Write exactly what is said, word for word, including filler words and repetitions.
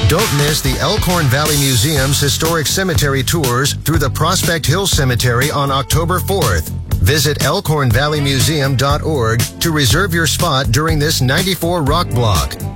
Don't miss the Elkhorn Valley Museum's historic cemetery tours through the Prospect Hill Cemetery on October fourth. Visit elkhorn valley museum dot org to reserve your spot during this ninety-four Rock Block.